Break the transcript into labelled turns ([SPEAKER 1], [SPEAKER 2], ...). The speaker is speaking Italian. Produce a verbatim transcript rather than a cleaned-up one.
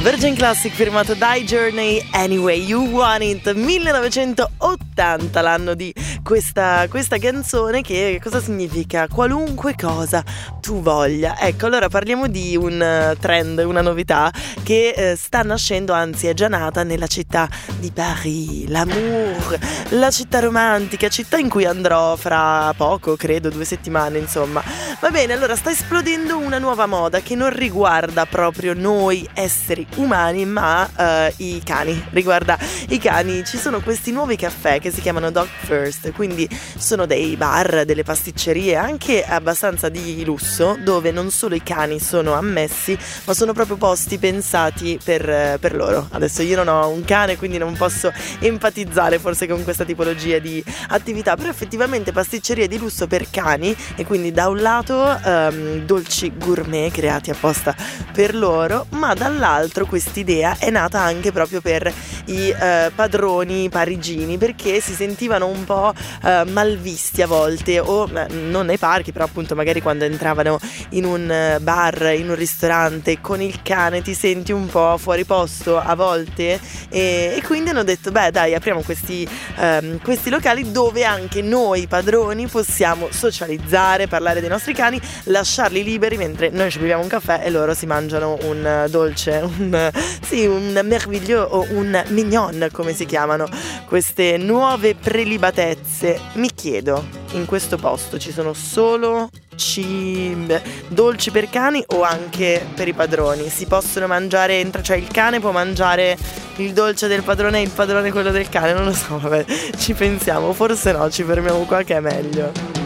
[SPEAKER 1] Virgin Classic firmato Die Journey, Anyway You Want It, millenovecentottanta l'anno di questa, questa canzone, che cosa significa? Qualunque cosa tu voglia. Ecco, allora parliamo di un trend, una novità che eh, sta nascendo, anzi è già nata nella città di Paris, l'amour, la città romantica, città in cui andrò fra poco, credo due settimane, insomma. Va bene, allora sta esplodendo una nuova moda che non riguarda proprio noi esseri umani, ma uh, i cani. Riguarda i cani. Ci sono questi nuovi caffè che si chiamano Dog First, quindi sono dei bar, delle pasticcerie anche abbastanza di lusso, dove non solo i cani sono ammessi, ma sono proprio posti pensati per, per loro. Adesso io non ho un cane, quindi non posso empatizzare forse con questa tipologia di attività, però effettivamente pasticcerie di lusso per cani, e quindi da un lato um, dolci gourmet creati apposta per loro, ma dall'altro quest'idea è nata anche proprio per i uh, padroni parigini, perché si sentivano un po' uh, malvisti a volte, o uh, non nei parchi, però appunto magari quando entravano in un uh, bar, in un ristorante con il cane ti senti un po' fuori posto a volte, e, e quindi hanno detto beh dai, apriamo questi, um, questi locali dove anche noi padroni possiamo socializzare, parlare dei nostri cani, lasciarli liberi mentre noi ci beviamo un caffè e loro si mangiano un dolce, un, sì, un merveilleux o un mignon, come si chiamano queste nuove prelibatezze. Mi chiedo, in questo posto ci sono solo cibi, dolci per cani o anche per i padroni? Si possono mangiare, cioè il cane può mangiare il dolce del padrone e il padrone quello del cane? Non lo so, vabbè, ci pensiamo, forse no, ci fermiamo qua che è meglio.